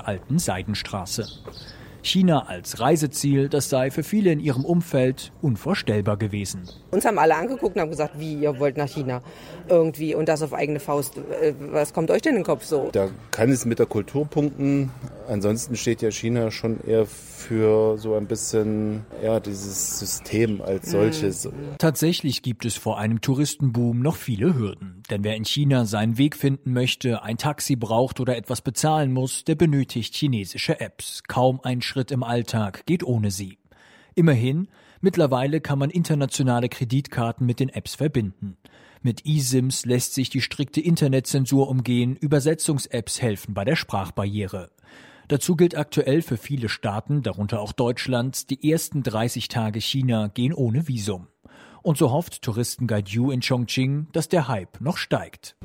der alten Seidenstraße. China als Reiseziel, das sei für viele in ihrem Umfeld unvorstellbar gewesen. Uns haben alle angeguckt und haben gesagt, wie, ihr wollt nach China irgendwie und das auf eigene Faust. Was kommt euch denn in den Kopf so? Da kann es mit der Kultur punkten. Ansonsten steht ja China schon eher für so ein bisschen dieses System als solches. Tatsächlich gibt es vor einem Touristenboom noch viele Hürden. Denn wer in China seinen Weg finden möchte, ein Taxi braucht oder etwas bezahlen muss, der benötigt chinesische Apps. Kaum ein Schritt im Alltag geht ohne sie. Immerhin, mittlerweile kann man internationale Kreditkarten mit den Apps verbinden. Mit eSIMs lässt sich die strikte Internetzensur umgehen, Übersetzungs-Apps helfen bei der Sprachbarriere. Dazu gilt aktuell für viele Staaten, darunter auch Deutschland, die ersten 30 Tage China gehen ohne Visum. Und so hofft Touristenguide Yu in Chongqing, dass der Hype noch steigt.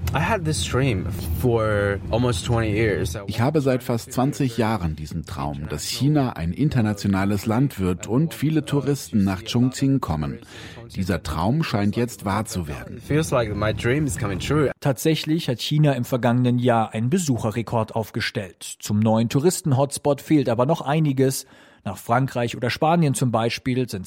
Ich habe seit fast 20 Jahren diesen Traum, dass China ein internationales Land wird und viele Touristen nach Chongqing kommen. Dieser Traum scheint jetzt wahr zu werden. Tatsächlich hat China im vergangenen Jahr einen Besucherrekord aufgestellt. Zum neuen Touristen-Hotspot fehlt aber noch einiges. Nach Frankreich oder Spanien zum Beispiel sind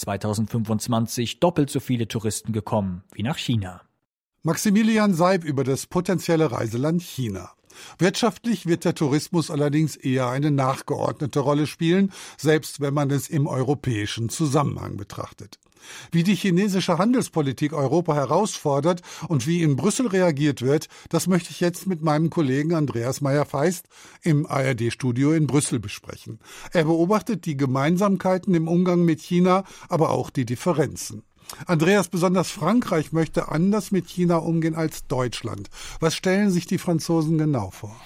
2025 doppelt so viele Touristen gekommen wie nach China. Maximilian Seib über das potenzielle Reiseland China. Wirtschaftlich wird der Tourismus allerdings eher eine nachgeordnete Rolle spielen, selbst wenn man es im europäischen Zusammenhang betrachtet. Wie die chinesische Handelspolitik Europa herausfordert und wie in Brüssel reagiert wird, das möchte ich jetzt mit meinem Kollegen Andreas Meyer-Feist im ARD-Studio in Brüssel besprechen. Er beobachtet die Gemeinsamkeiten im Umgang mit China, aber auch die Differenzen. Andreas, besonders Frankreich möchte anders mit China umgehen als Deutschland. Was stellen sich die Franzosen genau vor?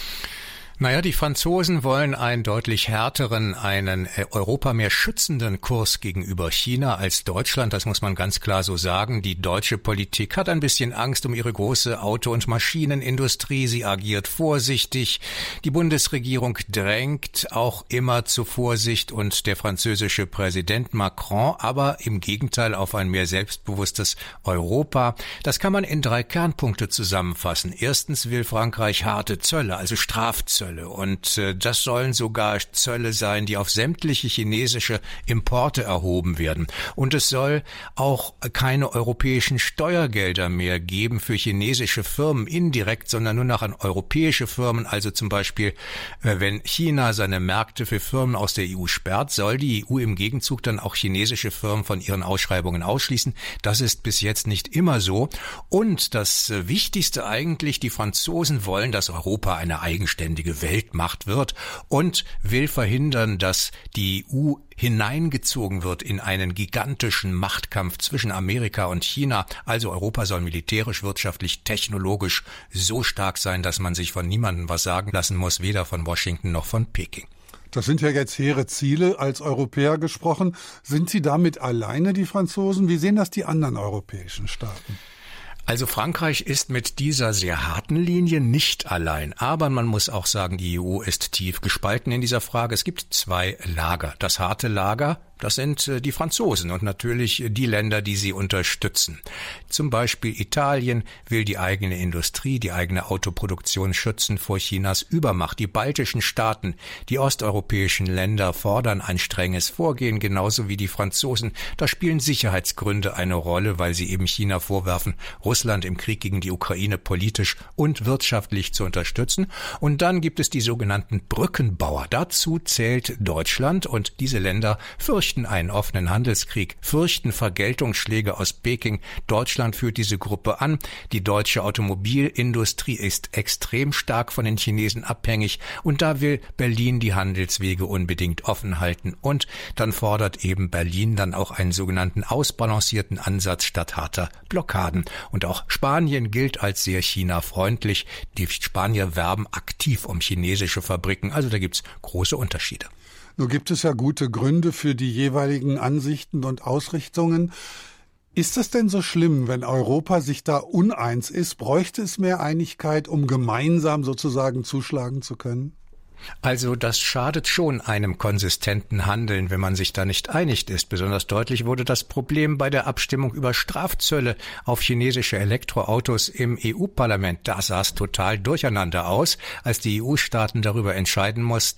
Naja, die Franzosen wollen einen deutlich härteren, einen Europa mehr schützenden Kurs gegenüber China als Deutschland. Das muss man ganz klar so sagen. Die deutsche Politik hat ein bisschen Angst um ihre große Auto- und Maschinenindustrie. Sie agiert vorsichtig. Die Bundesregierung drängt auch immer zu Vorsicht und der französische Präsident Macron aber im Gegenteil auf ein mehr selbstbewusstes Europa. Das kann man in 3 Kernpunkte zusammenfassen. Erstens will Frankreich harte Zölle, also Strafzölle. Und das sollen sogar Zölle sein, die auf sämtliche chinesische Importe erhoben werden. Und es soll auch keine europäischen Steuergelder mehr geben für chinesische Firmen indirekt, sondern nur noch an europäische Firmen. Also zum Beispiel, wenn China seine Märkte für Firmen aus der EU sperrt, soll die EU im Gegenzug dann auch chinesische Firmen von ihren Ausschreibungen ausschließen. Das ist bis jetzt nicht immer so. Und das Wichtigste eigentlich, die Franzosen wollen, dass Europa eine eigenständige Weltmacht wird und will verhindern, dass die EU hineingezogen wird in einen gigantischen Machtkampf zwischen Amerika und China. Also Europa soll militärisch, wirtschaftlich, technologisch so stark sein, dass man sich von niemandem was sagen lassen muss, weder von Washington noch von Peking. Das sind ja jetzt hehre Ziele, als Europäer gesprochen. Sind Sie damit alleine, die Franzosen? Wie sehen das die anderen europäischen Staaten? Also Frankreich ist mit dieser sehr harten Linie nicht allein. Aber man muss auch sagen, die EU ist tief gespalten in dieser Frage. Es gibt 2 Lager. Das harte Lager, das sind die Franzosen und natürlich die Länder, die sie unterstützen. Zum Beispiel Italien will die eigene Industrie, die eigene Autoproduktion schützen vor Chinas Übermacht. Die baltischen Staaten, die osteuropäischen Länder fordern ein strenges Vorgehen, genauso wie die Franzosen. Da spielen Sicherheitsgründe eine Rolle, weil sie eben China vorwerfen, Russland im Krieg gegen die Ukraine politisch und wirtschaftlich zu unterstützen. Und dann gibt es die sogenannten Brückenbauer. Dazu zählt Deutschland und diese Länder fürchten einen offenen Handelskrieg, fürchten Vergeltungsschläge aus Peking. Deutschland führt diese Gruppe an. Die deutsche Automobilindustrie ist extrem stark von den Chinesen abhängig und da will Berlin die Handelswege unbedingt offen halten. Und dann fordert eben Berlin dann auch einen sogenannten ausbalancierten Ansatz statt harter Blockaden. Und auch Spanien gilt als sehr China-freundlich. Die Spanier werben aktiv um chinesische Fabriken. Also da gibt's große Unterschiede. Nun gibt es ja gute Gründe für die jeweiligen Ansichten und Ausrichtungen. Ist es denn so schlimm, wenn Europa sich da uneins ist? Bräuchte es mehr Einigkeit, um gemeinsam sozusagen zuschlagen zu können? Also das schadet schon einem konsistenten Handeln, wenn man sich da nicht einig ist. Besonders deutlich wurde das Problem bei der Abstimmung über Strafzölle auf chinesische Elektroautos im EU-Parlament. Da sah es total durcheinander aus, als die EU-Staaten darüber entscheiden mussten,